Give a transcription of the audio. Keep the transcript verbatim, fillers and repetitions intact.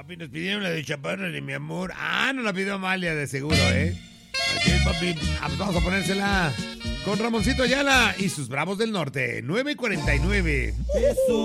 Papi, nos pidieron la de Chaparra de mi amor. Ah, no la pidió Amalia, de seguro, ¿eh? Así es, papi. Ah, pues vamos a ponérsela con Ramoncito Ayala y sus Bravos del Norte. nueve cuarenta y nueve. Jesús.